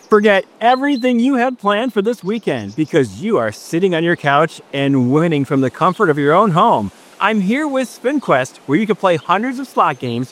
Forget everything you had planned for this weekend because you are sitting on your couch and winning from the comfort of your own home. I'm here with SpinQuest, where you can play hundreds of slot games